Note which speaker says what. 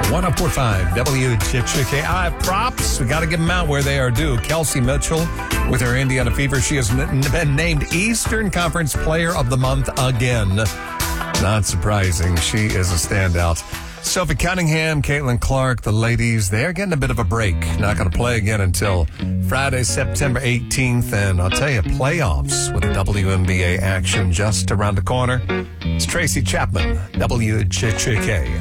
Speaker 1: 104.5 WJJK. Props. We got to give them out where they are due. Kelsey Mitchell with her Indiana Fever. She has been named Eastern Conference Player of the Month again. Not surprising. She is a standout. Sophie Cunningham, Caitlin Clark, the ladies, they're getting a bit of a break. Not going to play again until Friday, September 18th. And I'll tell you, playoffs with WNBA action just around the corner. It's Tracy Chapman, WJJK.